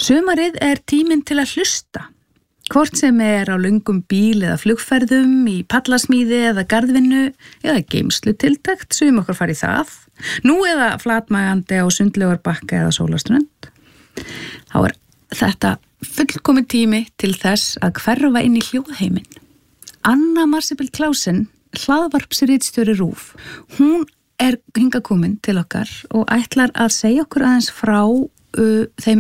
Sumarið tíminn til að hlusta. Hvort sem á löngum bíl eða flugferðum, í pallasmíði eða garðvinnu eða geymslutiltekt, sum okkur fara í það. Nú eða flatmægandi á Sundlaugarbakka eða Sólaströnd. Þá þetta fullkomin tími til þess að hverfa inn í hljóðheiminn. Anna Marsibil Klausen, hlaðvarpsritstjóri RÚV, hún hingað komin til okkar og ætlar að segja okkur aðeins frá þeim